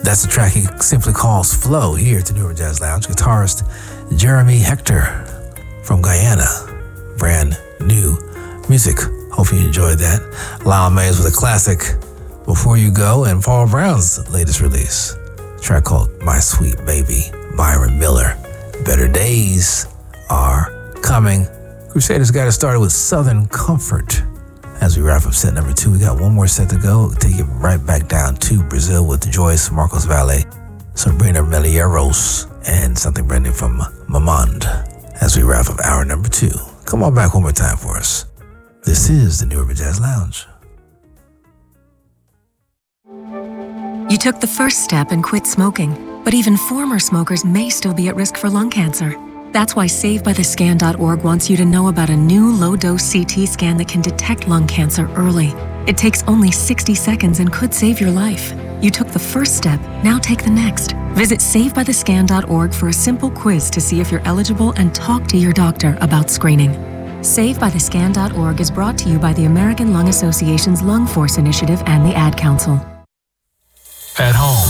That's the track he simply calls Flow here at the New Urban Jazz Lounge. Guitarist Jeremy Hector from Guyana. Brand new music. Hope you enjoyed that. Lyle Mays with a classic, Before You Go, and Paul Brown's latest release. A track called My Sweet Baby, Byron Miller. Better days are coming. Crusaders got it started with Southern Comfort. As we wrap up set number 2, we got one more set to go. Take it right back down to Brazil with Joyce, Marcos Valle, Sabrina Melieros, and something brand new from Mamand. As we wrap up hour number 2. Come on back one more time for us. This is the New Urban Jazz Lounge. You took the first step and quit smoking, but even former smokers may still be at risk for lung cancer. That's why SaveByTheScan.org wants you to know about a new low-dose CT scan that can detect lung cancer early. It takes only 60 seconds and could save your life. You took the first step, now take the next. Visit SaveByTheScan.org for a simple quiz to see if you're eligible and talk to your doctor about screening. SaveByTheScan.org is brought to you by the American Lung Association's Lung Force Initiative and the Ad Council. At home,